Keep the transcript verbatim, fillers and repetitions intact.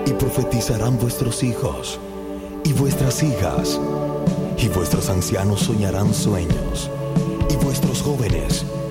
Y profetizarán vuestros hijos y vuestras hijas, y vuestros ancianos soñarán sueños, y vuestros jóvenes